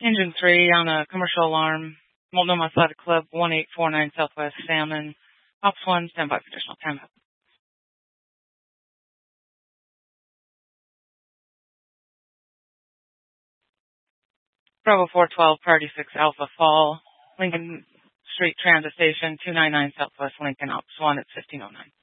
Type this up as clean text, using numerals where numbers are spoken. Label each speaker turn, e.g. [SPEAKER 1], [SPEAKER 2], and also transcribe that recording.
[SPEAKER 1] Engine 3 on a commercial alarm. Multnomah Athletic Club, 1849 Southwest Salmon. Ops 1, stand by for additional time. Bravo 412, Priority 6 Alpha Fall. Lincoln Street Transit Station, 299 Southwest Lincoln, Ops 1 at 1509.